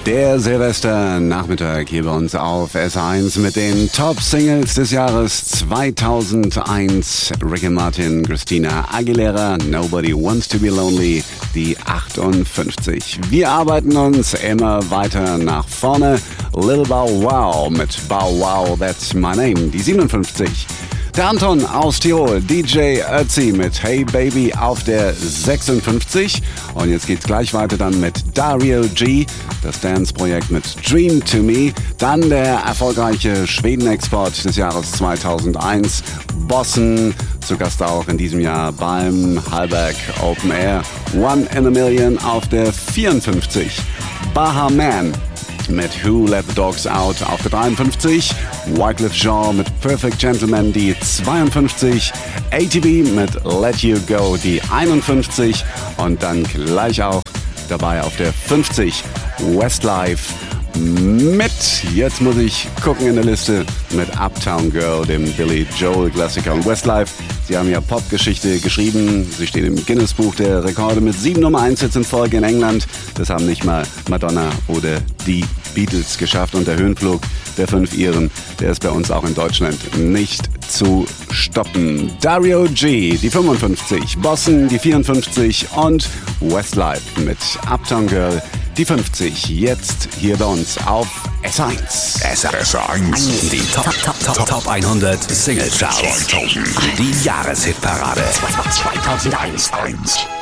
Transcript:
Der Silvester-Nachmittag hier bei uns auf S1 mit den Top-Singles des Jahres 2001. Ricky Martin, Christina Aguilera, Nobody Wants to Be Lonely, die 58. Wir arbeiten uns immer weiter nach vorne. Lil Bow Wow mit Bow Wow, That's My Name, die 57. Der Anton aus Tirol, DJ Ötzi mit Hey Baby auf der 56. Und jetzt geht's gleich weiter dann mit Dario G, das Dance-Projekt mit Dream to Me. Dann der erfolgreiche Schweden-Export des Jahres 2001, Bossen, zu Gast auch in diesem Jahr beim Hallberg Open Air. One in a Million auf der 54. Baha Man mit Who Let the Dogs Out auf der 53, Wyclef Jean mit Perfect Gentleman die 52, ATB mit Let You Go die 51 und dann gleich auch dabei auf der 50 Westlife mit, jetzt muss ich gucken in der Liste, mit Uptown Girl, dem Billy Joel Klassiker. Und Westlife, sie haben ja Popgeschichte geschrieben, sie stehen im Guinness-Buch der Rekorde mit 7 Nummer 1 Hits in Folge in England. Das haben nicht mal Madonna oder die Beatles geschafft und der Höhenflug der 5 Iren, der ist bei uns auch in Deutschland nicht zu stoppen. Dario G, die 55, Bossen, die 54 und Westlife mit Uptown Girl, die 50. Jetzt hier bei uns auf S1. S1. Die Top 100 Single Charts. Die Jahreshitparade 2001.